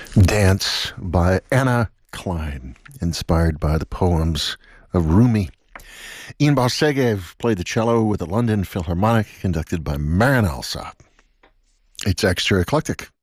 Dance by Anna Klein, inspired by the poems of Rumi. Ian Barsegev played the cello with the London Philharmonic, conducted by Marin Alsop. It's extra eclectic.